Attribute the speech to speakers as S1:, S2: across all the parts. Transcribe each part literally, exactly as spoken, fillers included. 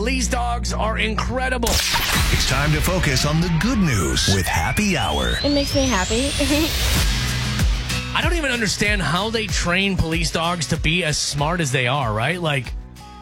S1: Police dogs are incredible.
S2: It's time to focus on the good news with Happy Hour.
S3: It makes me happy.
S1: I don't even understand how they train police dogs to be as smart as they are, right? Like,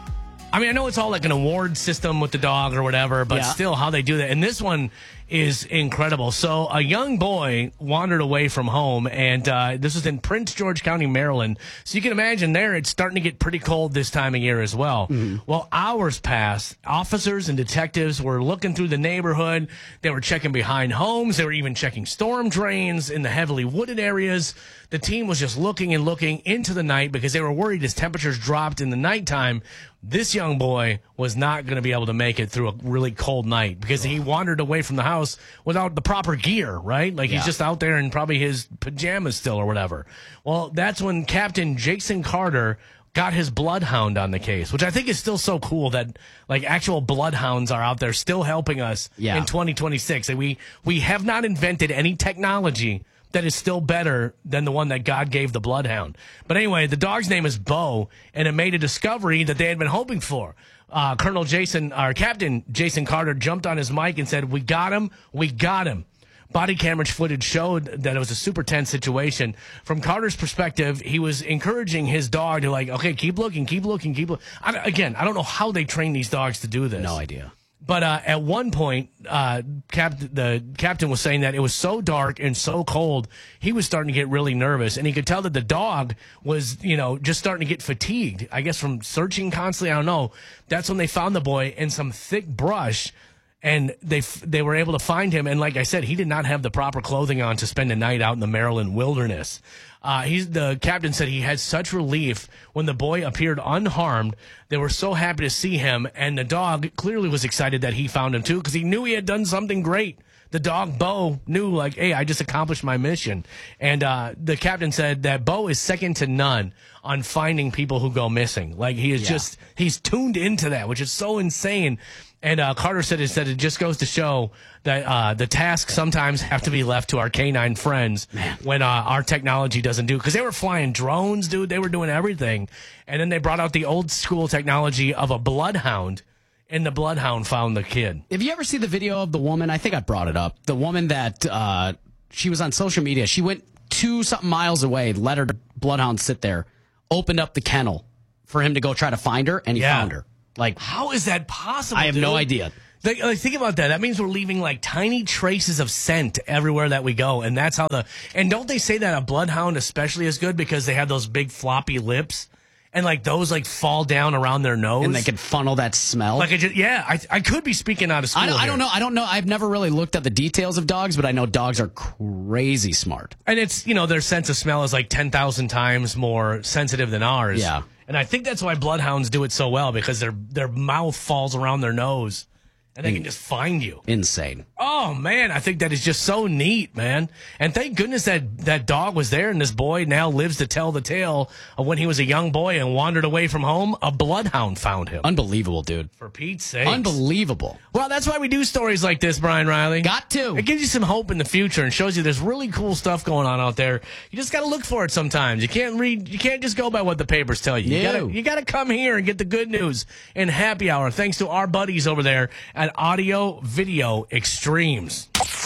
S1: I mean, I know it's all like an award system with the dog or whatever, but
S4: Yeah.
S1: still how they do that. And this one is incredible. So a young boy wandered away from home, and uh, this was in Prince George County, Maryland. So you can imagine there it's starting to get pretty cold this time of year as well. Mm-hmm. Well, hours passed. Officers and detectives were looking through the neighborhood. They were checking behind homes. They were even checking storm drains in the heavily wooded areas. The team was just looking and looking into the night because they were worried as temperatures dropped in the nighttime, this young boy was not going to be able to make it through a really cold night because he wandered away from the house without the proper gear, right? Like
S4: Yeah.
S1: he's just out there in probably his pajamas still or whatever. Well, that's when Captain Jason Carter got his bloodhound on the case, which I think is still so cool that like actual bloodhounds are out there still helping us
S4: Yeah.
S1: in twenty twenty-six. And we, we have not invented any technology that is still better than the one that God gave the bloodhound. But anyway, the dog's name is Bo, and it made a discovery that they had been hoping for. Uh, Colonel Jason, or Captain Jason Carter jumped on his mic and said, "We got him, we got him." Body camera footage showed that it was a super tense situation. From Carter's perspective, he was encouraging his dog to like, okay, keep looking, keep looking, keep looking. Again, I don't know how they train these dogs to do this.
S4: No idea.
S1: But uh, at one point, uh, Cap- the captain was saying that it was so dark and so cold, he was starting to get really nervous. And he could tell that the dog was, you know, just starting to get fatigued, I guess, from searching constantly. I don't know. That's when they found the boy in some thick brush, and they f- they were able to find him. And like I said, he did not have the proper clothing on to spend a night out in the Maryland wilderness. Uh, he's the captain said he had such relief when the boy appeared unharmed. They were so happy to see him, and the dog clearly was excited that he found him too because he knew he had done something great. The dog Bo knew, like, hey, I just accomplished my mission. And uh, the captain said that Bo is second to none on finding people who go missing. Like he is
S4: Yeah.
S1: just he's tuned into that, which is so insane. And uh, Carter said it said it just goes to show that uh, the tasks sometimes have to be left to our canine friends when uh, our technology doesn't do. Because they were flying drones, dude. They were doing everything. And then they brought out the old school technology of a bloodhound, and the bloodhound found the kid.
S4: Have you ever seen the video of the woman? I think I brought it up. The woman that uh, she was on social media. She went two something miles away, let her bloodhound sit there, opened up the kennel for him to go try to find her, and he
S1: Yeah.
S4: found her. Like,
S1: How is that possible?
S4: I have no
S1: dude?
S4: idea.
S1: Like, like, think about that. That means we're leaving like tiny traces of scent everywhere that we go, and that's how the. And don't they say that a bloodhound especially is good because they have those big floppy lips, and like those like fall down around their nose,
S4: And they can funnel that smell.
S1: like I just, yeah. I I could be speaking out of school.
S4: I don't, I
S1: here.
S4: don't know. I don't know. I've never really looked at the details of dogs, but I know dogs are crazy smart.
S1: And it's, you know, their sense of smell is like ten thousand times more sensitive than ours.
S4: Yeah.
S1: And I think that's why bloodhounds do it so well because their their mouth falls around their nose and they can just find you.
S4: Insane.
S1: Oh, man, I think that is just so neat, man. And thank goodness that that dog was there, and this boy now lives to tell the tale of when he was a young boy and wandered away from home. A bloodhound found him.
S4: Unbelievable, dude.
S1: For Pete's sake.
S4: Unbelievable.
S1: Well, that's why we do stories like this, Brian Riley.
S4: Got to.
S1: It gives you some hope in the future and shows you there's really cool stuff going on out there. You just got to look for it sometimes. You can't read, you can't just go by what the papers tell you. You
S4: No.
S1: gotta, you got to come here and get the good news in Happy Hour. Thanks to our buddies over there at Audio Video Extremes.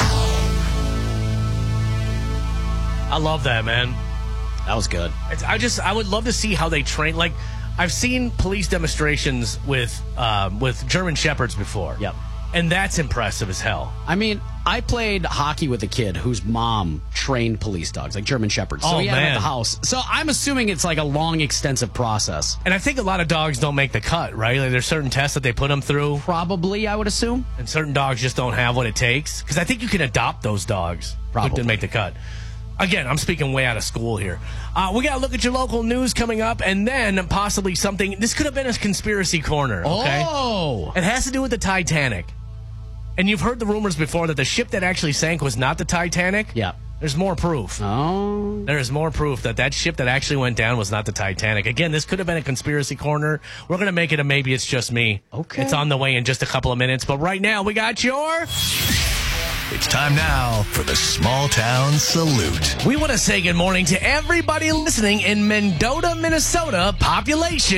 S1: I love that, man.
S4: That was good.
S1: It's, I just, I would love to see how they train. Like, I've seen police demonstrations with, um, with German Shepherds before.
S4: Yep.
S1: And that's impressive as hell.
S4: I mean, I played hockey with a kid whose mom trained police dogs, like German Shepherds. So
S1: Oh,
S4: he had them at
S1: man.
S4: the house. So I'm assuming it's like a long, extensive process.
S1: And I think a lot of dogs don't make the cut, right? Like there's certain tests that they put them through,
S4: Probably, I would assume.
S1: and certain dogs just don't have what it takes. Because I think you can adopt those dogs who
S4: Probably.
S1: didn't make the cut. Again, I'm speaking way out of school here. Uh, we got to look at your local news coming up, and then possibly something. This could have been a conspiracy corner, okay?
S4: Oh.
S1: It has to do with the Titanic. And you've heard the rumors before that the ship that actually sank was not the Titanic.
S4: Yeah.
S1: There's more proof.
S4: Oh.
S1: There is more proof that that ship that actually went down was not the Titanic. Again, this could have been a conspiracy corner. We're going to make it a maybe it's just me.
S4: Okay.
S1: It's on the way in just a couple of minutes. But right now, we got your...
S2: It's time now for the Small Town Salute.
S1: We want to say good morning to everybody listening in Mendota, Minnesota. Population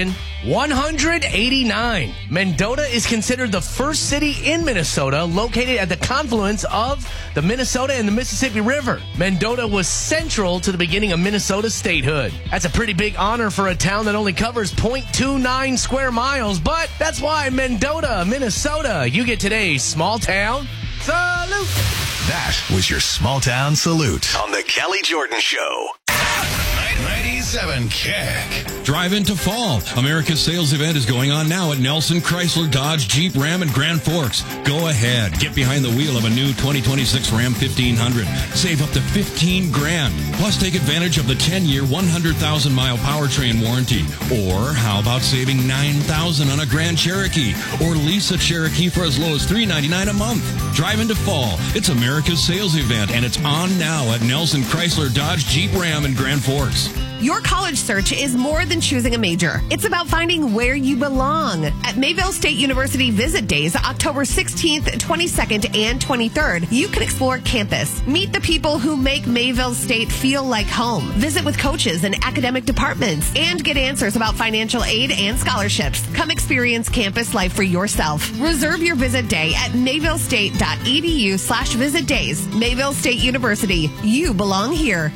S1: one hundred eighty-nine. Mendota is considered the first city in Minnesota located at the confluence of the Minnesota and the Mississippi River. Mendota was central to the beginning of Minnesota statehood. That's a pretty big honor for a town that only covers zero point two nine square miles, but that's why Mendota, Minnesota, you get today's small town salute.
S2: That was your small town salute on the Kelly Jordan Show. ninety-seven Kick.
S3: Drive into fall. America's sales event is going on now at Nelson Chrysler Dodge Jeep Ram and Grand Forks. Go ahead. Get behind the wheel of a new twenty twenty-six Ram fifteen hundred. Save up to fifteen grand. Plus take advantage of the ten-year, one hundred thousand mile powertrain warranty. Or how about saving nine thousand dollars on a Grand Cherokee? Or lease a Cherokee for as low as three ninety-nine a month. Drive into fall. It's America's sales event, and it's on now at Nelson Chrysler Dodge Jeep Ram and Grand Forks.
S5: Your college search is more than choosing a major. It's about finding where you belong. At Mayville State University Visit Days, October sixteenth, twenty-second, and twenty-third, you can explore campus. Meet the people who make Mayville State feel like home. Visit with coaches and academic departments and get answers about financial aid and scholarships. Come experience campus life for yourself. Reserve your visit day at mayvillestate.edu slash visit days. Mayville State University. You belong here.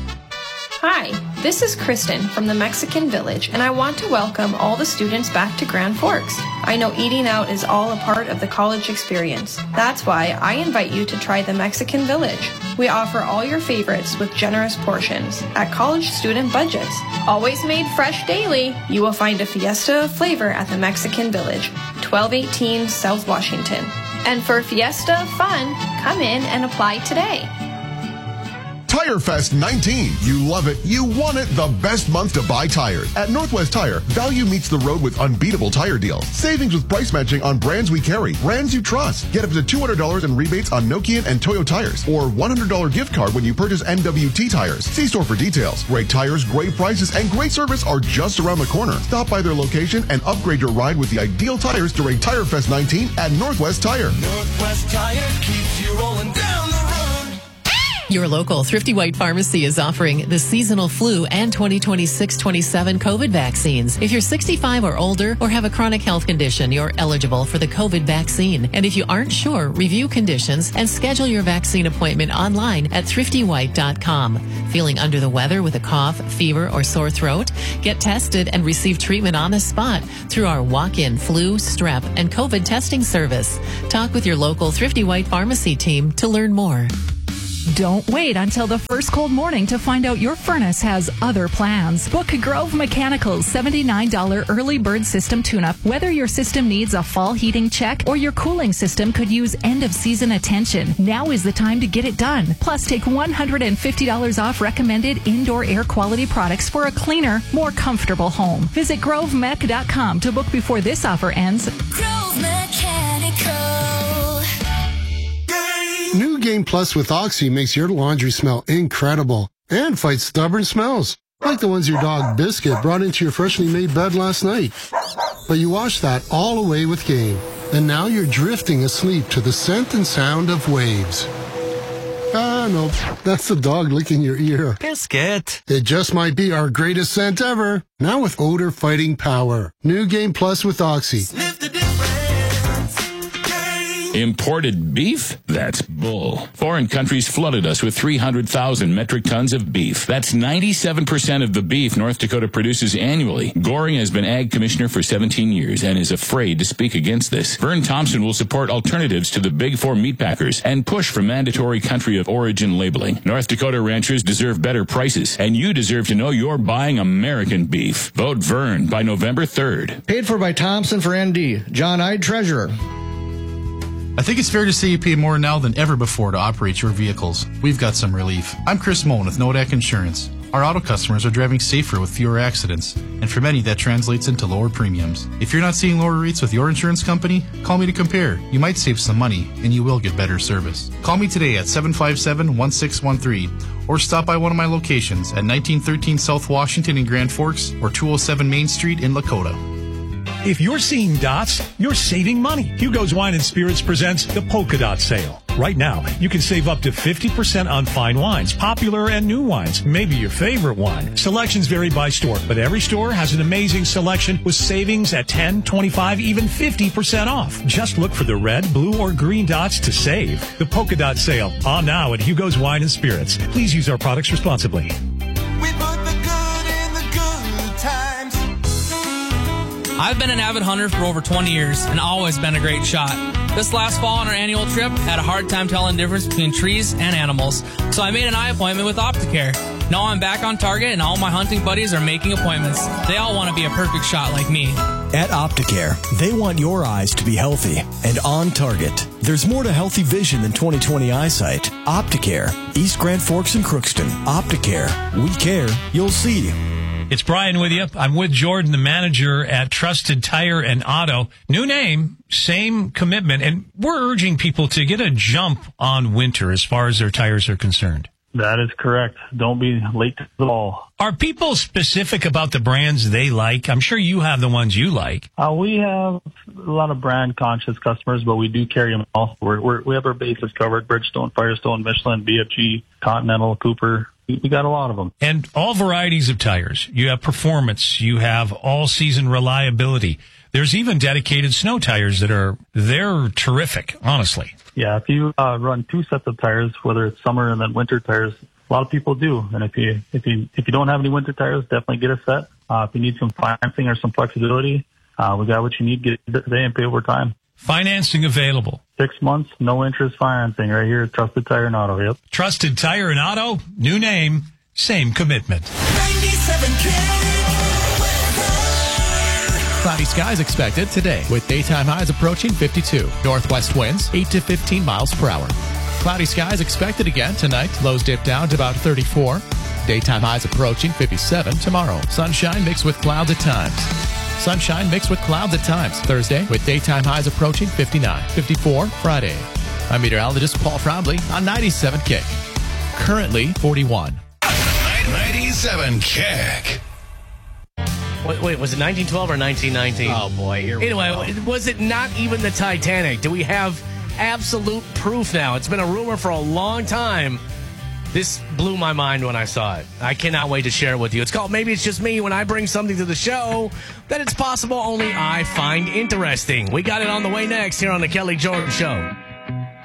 S6: Hi, this is Kristen from the Mexican Village, and I want to welcome all the students back to Grand Forks. I know eating out is all a part of the college experience. That's why I invite you to try the Mexican Village. We offer all your favorites with generous portions at college student budgets. Always made fresh daily, you will find a fiesta of flavor at the Mexican Village, twelve eighteen South Washington. And for fiesta of fun, come in and apply today.
S7: Tire Fest nineteen. You love it. You want it. The best month to buy tires. At Northwest Tire, value meets the road with unbeatable tire deals. Savings with price matching on brands we carry. Brands you trust. Get up to two hundred dollars in rebates on Nokian and Toyo tires. Or one hundred dollars gift card when you purchase N W T tires. See store for details. Great tires, great prices, and great service are just around the corner. Stop by their location and upgrade your ride with the ideal tires during Tire Fest nineteen at Northwest Tire.
S8: Northwest Tire keeps you rolling down the road.
S9: Your local Thrifty White Pharmacy is offering the seasonal flu and twenty twenty-six twenty-seven COVID vaccines. If you're sixty-five or older or have a chronic health condition, you're eligible for the COVID vaccine. And if you aren't sure, review conditions and schedule your vaccine appointment online at thrifty white dot com. Feeling under the weather with a cough, fever, or sore throat? Get tested and receive treatment on the spot through our walk-in flu, strep, and COVID testing service. Talk with your local Thrifty White Pharmacy team to learn more.
S10: Don't wait until the first cold morning to find out your furnace has other plans. Book Grove Mechanical's seventy-nine dollars early bird system tune-up. Whether your system needs a fall heating check or your cooling system could use end-of-season attention, now is the time to get it done. Plus, take one hundred fifty dollars off recommended indoor air quality products for a cleaner, more comfortable home. Visit grove mech dot com to book before this offer ends.
S8: Grove Mechanical.
S11: New Game Plus with Oxy makes your laundry smell incredible and fights stubborn smells, like the ones your dog Biscuit brought into your freshly made bed last night. But you wash that all away with Game, and now you're drifting asleep to the scent and sound of waves. Ah, no, that's the dog licking your ear.
S2: Biscuit.
S11: It just might be our greatest scent ever, now with odor-fighting power. New Game Plus with Oxy.
S8: Sniff the difference.
S12: Imported beef? That's bull. Foreign countries flooded us with three hundred thousand metric tons of beef. That's ninety-seven percent of the beef North Dakota produces annually. Goring has been ag commissioner for seventeen years and is afraid to speak against this. Vern Thompson will support alternatives to the big four meat packers and push for mandatory country of origin labeling. North Dakota ranchers deserve better prices, and you deserve to know you're buying American beef. Vote Vern by November third.
S13: Paid for by Thompson for N D. John Ide, Treasurer.
S14: I think it's fair to say you pay more now than ever before to operate your vehicles. We've got some relief. I'm Chris Moen with Nodak Insurance. Our auto customers are driving safer with fewer accidents, and for many that translates into lower premiums. If you're not seeing lower rates with your insurance company, call me to compare. You might save some money, and you will get better service. Call me today at seven five seven, one six one three, or stop by one of my locations at nineteen thirteen South Washington in Grand Forks or two oh seven Main Street in Lakota.
S15: If you're seeing dots, you're saving money. Hugo's Wine and Spirits presents the Polka Dot Sale. Right now, you can save up to fifty percent on fine wines, popular and new wines, maybe your favorite wine. Selections vary by store, but every store has an amazing selection with savings at ten, twenty-five, even fifty percent off. Just look for the red, blue, or green dots to save. The Polka Dot Sale, on now at Hugo's Wine and Spirits. Please use our products responsibly.
S16: I've been an avid hunter for over twenty years and always been a great shot. This last fall on our annual trip, had a hard time telling the difference between trees and animals, so I made an eye appointment with Opticare. Now I'm back on target and all my hunting buddies are making appointments. They all want to be a perfect shot like me.
S17: At Opticare, they want your eyes to be healthy and on target. There's more to healthy vision than twenty twenty eyesight. Opticare, East Grand Forks and Crookston. Opticare, we care, you'll see.
S15: It's Brian with you. I'm with Jordan, the manager at Trusted Tire and Auto. New name, same commitment, and we're urging people to get a jump on winter as far as their tires are concerned.
S18: That is correct. Don't be late to the ball.
S15: Are people specific about the brands they like? I'm sure you have the ones you like.
S18: Uh, we have a lot of brand-conscious customers, but we do carry them all. We're, we're, we have our bases covered: Bridgestone, Firestone, Michelin, B F G, Continental, Cooper. We got a lot of them.
S15: And all varieties of tires. You have performance. You have all-season reliability. There's even dedicated snow tires that are, they're terrific, honestly.
S18: Yeah, if you uh, run two sets of tires, whether it's summer and then winter tires, a lot of people do. And if you if you if you don't have any winter tires, definitely get a set. Uh, if you need some financing or some flexibility, uh, we got what you need. Get it today and pay over time.
S15: Financing available.
S18: Six months, no interest financing right here at Trusted Tire and Auto. Yep.
S15: Trusted Tire and Auto, new name, same commitment.
S8: ninety-seven
S19: Cloudy skies expected today with daytime highs approaching fifty-two. Northwest winds eight to fifteen miles per hour. Cloudy skies expected again tonight. Lows dip down to about thirty-four. Daytime highs approaching fifty-seven tomorrow. Sunshine mixed with clouds at times. Sunshine mixed with clouds at times. Thursday with daytime highs approaching fifty-nine. fifty-four Friday. I'm meteorologist Paul Frobley on ninety-seven K. Currently forty-one.
S2: ninety-seven K.
S1: Wait, wait, was it nineteen twelve or nineteen nineteen?
S4: Oh, boy. Here we
S1: anyway,
S4: go.
S1: Was it not even the Titanic? Do we have absolute proof now? It's been a rumor for a long time. This blew my mind when I saw it. I cannot wait to share it with you. It's called Maybe It's Just Me when I bring something to the show that it's possible only I find interesting. We got it on the way next here on The Kelly Jordan Show.